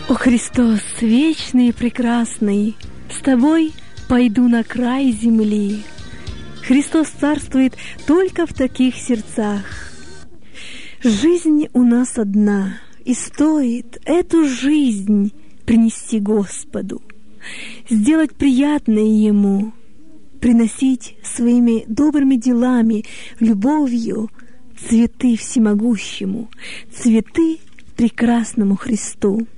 О Христос, вечный и прекрасный, с Тобой пойду на край земли. Христос царствует только в таких сердцах. Жизнь у нас одна, и стоит эту жизнь принести Господу, сделать приятное Ему, приносить своими добрыми делами, любовью цветы всемогущему, цветы прекрасному Христу.